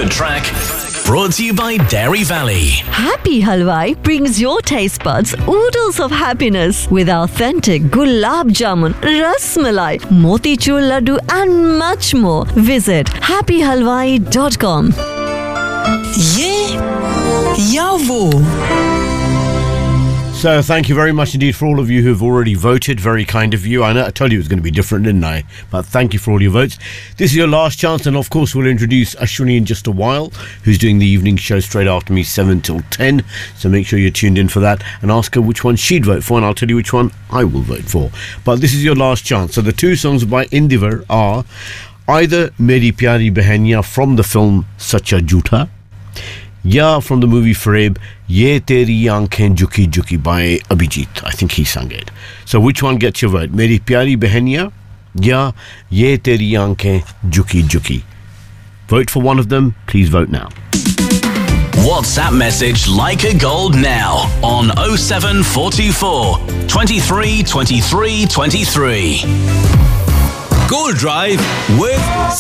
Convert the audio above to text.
The Track, brought to you by Dairy Valley. Happy Halwai brings your taste buds oodles of happiness with authentic gulab jamun, ras malai, motichur laddu and much more. Visit happyhalwai.com. ये या वो. So thank you very much indeed for all of you who've already voted. Very kind of you. I know I told you it was going to be different, didn't I? But thank you for all your votes. This is your last chance, and of course we'll introduce Ashwini in just a while, who's doing the evening show straight after me, 7 till 10. So make sure you're tuned in for that and ask her which one she'd vote for, and I'll tell you which one I will vote for. But this is your last chance. So the two songs by Indivar are either Meri Pyari Behaniya from the film Sacha Jhootha, yeah, from the movie Freb, Ye Teri Aankhein Jhuki Jhuki by Abhijit. I think he sang it. So which one gets your vote? Meri Pyari Behaniya, yeah, Ye Teri Aankhein Jhuki Jhuki. Vote for one of them. Please vote now. WhatsApp message Like a Gold now on 07424 23 23 23. Gold Drive with